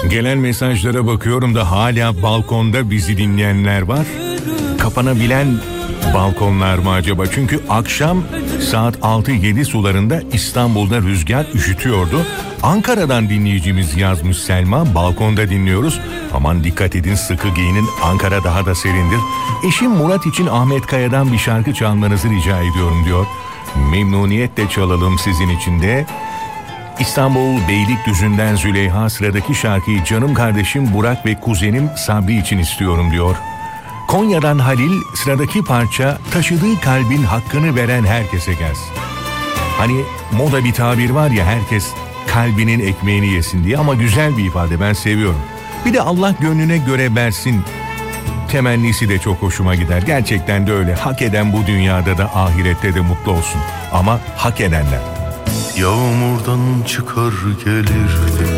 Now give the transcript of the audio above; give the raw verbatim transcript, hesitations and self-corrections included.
Gelen mesajlara bakıyorum da hala balkonda bizi dinleyenler var. Kapanabilen balkonlar mı acaba? Çünkü akşam saat altı yedi sularında İstanbul'da rüzgar üşütüyordu. Ankara'dan dinleyicimiz yazmış Selma, balkonda dinliyoruz. Aman dikkat edin, sıkı giyinin, Ankara daha da serindir. Eşim Murat için Ahmet Kaya'dan bir şarkı çalmanızı rica ediyorum diyor. Memnuniyetle çalalım sizin için de. İstanbul Beylikdüzü'nden Züleyha sıradaki şarkıyı canım kardeşim Burak ve kuzenim Sabri için istiyorum diyor. Konya'dan Halil sıradaki parça taşıdığı kalbin hakkını veren herkese gelsin. Hani moda bir tabir var ya, herkes kalbinin ekmeğini yesin diye, ama güzel bir ifade, ben seviyorum. Bir de Allah gönlüne göre versin temennisi de çok hoşuma gider. Gerçekten de öyle. Hak eden bu dünyada da ahirette de mutlu olsun. Ama hak edenler. Yağmurdan çıkar gelirdi